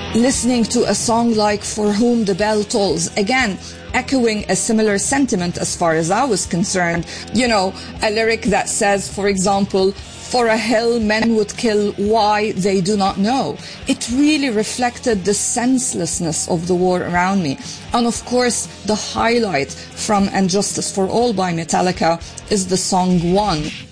listening to a song like For Whom the Bell Tolls, again, echoing a similar sentiment as far as I was concerned. You know, a lyric that says, for example, for a hill men would kill, why they do not know. It really reflected the senselessness of the war around me. And of course, the highlight from And Justice for All by Metallica is the song One.